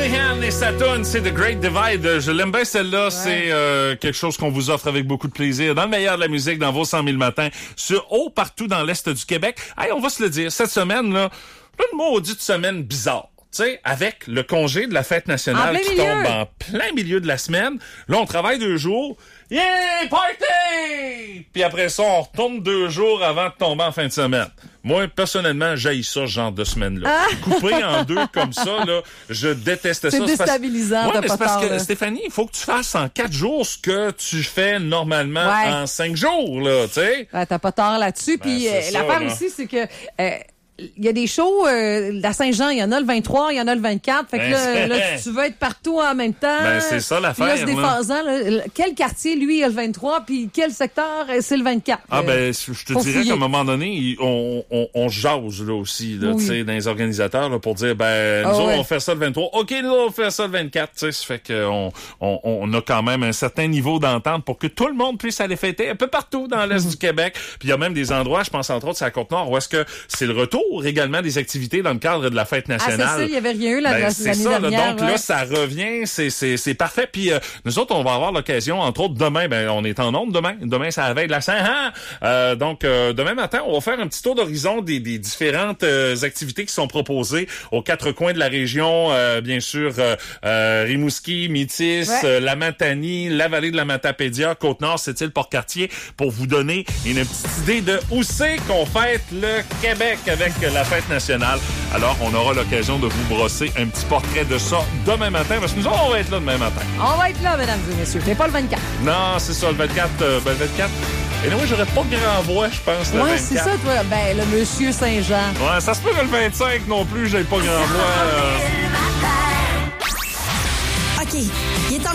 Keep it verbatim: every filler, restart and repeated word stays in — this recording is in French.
Sheehan et sa toune, c'est The Great Divide. Je l'aime bien celle-là. Ouais. C'est euh, quelque chose qu'on vous offre avec beaucoup de plaisir dans le meilleur de la musique, dans vos cent mille matins, sur haut partout dans l'Est du Québec. Hey, on va se le dire, cette semaine, là, une maudite semaine bizarre. Tu sais, avec le congé de la fête nationale qui milieu. tombe en plein milieu de la semaine. Là, on travaille deux jours. Yeah, party! Puis après ça, on retourne deux jours avant de tomber en fin de semaine. Moi, personnellement, j'haïs ça, ce genre de semaine-là. Ah! Coupé en deux comme ça, là, je déteste c'est ça. C'est déstabilisant. Ouais, mais c'est parce tard, que, là. Stéphanie, il faut que tu fasses en quatre jours ce que tu fais normalement ouais. en cinq jours, là, tu sais. Ouais, t'as pas tort là-dessus. Ben, Puis euh, l'affaire là. aussi, c'est que... Euh, il y a des shows, euh, la Saint-Jean, il y en a le vingt-trois, il y en a le vingt-quatre. Fait que là, là, tu veux être partout en même temps. Ben, c'est ça l'affaire. Là, c'est déphasant. Là. Quel quartier, lui, a le vingt-trois, puis quel secteur, c'est le vingt-quatre? Ah, ben, je te dirais qu'à un moment donné, on, on, on jase, là, aussi, là, oui. tu sais, dans les organisateurs, là, pour dire, ben, nous ah, autres, ouais. on fait ça le vingt-trois. OK, nous, on fait ça le vingt-quatre, tu sais. Ça fait qu'on on, on a quand même un certain niveau d'entente pour que tout le monde puisse aller fêter un peu partout dans l'Est mm-hmm. du Québec. Puis il y a même des endroits, je pense, entre autres, c'est à Côte-Nord, où est-ce que c'est le retour également des activités dans le cadre de la fête nationale. Ah, c'est ça, il y avait rien eu la, ben, la, c'est l'année ça, dernière. Là, donc ouais. là, ça revient, c'est, c'est, c'est parfait. Puis euh, nous autres, on va avoir l'occasion, entre autres, demain, ben on est en onde demain. Demain, c'est à la veille de la Saint-Jean. Euh, donc, euh, demain matin, on va faire un petit tour d'horizon des, des différentes euh, activités qui sont proposées aux quatre coins de la région. Euh, bien sûr, euh, euh, Rimouski, Métis, ouais. euh, la Matanie, la vallée de la Matapédia, Côte-Nord, Sept-Îles, Port-Cartier, pour vous donner une petite idée de où c'est qu'on fête le Québec avec la fête nationale. Alors, on aura l'occasion de vous brosser un petit portrait de ça demain matin, parce que nous, on va être là demain matin. On va être là, mesdames et messieurs, mais pas le vingt-quatre. Non, c'est ça, le vingt-quatre. Euh, ben, le vingt-quatre. Et non, moi, j'aurais pas grand voix, je pense, le ouais, vingt-quatre. c'est ça, toi. Ben, le monsieur Saint-Jean. Ouais, ça se peut que le vingt-cinq non plus, j'ai pas grand voix. Euh... OK, il est temps